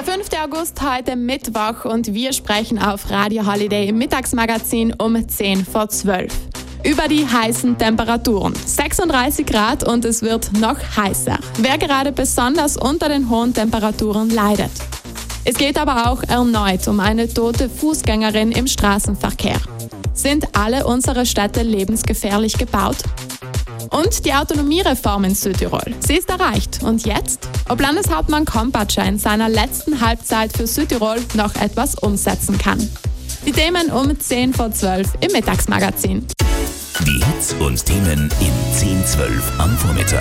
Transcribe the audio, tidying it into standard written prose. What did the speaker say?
Der 5. August, heute Mittwoch, und wir sprechen auf Radio Holiday im Mittagsmagazin um 10 vor 12. Über die heißen Temperaturen. 36 Grad und es wird noch heißer. Wer gerade besonders unter den hohen Temperaturen leidet. Es geht aber auch erneut um eine tote Fußgängerin im Straßenverkehr. Sind alle unsere Städte lebensgefährlich gebaut? Und die Autonomiereform in Südtirol. Sie ist erreicht. Und jetzt? Ob Landeshauptmann Kompatscher in seiner letzten Halbzeit für Südtirol noch etwas umsetzen kann. Die Themen um 10 vor 12 im Mittagsmagazin. Die Hits und Themen in 10/12 am Vormittag.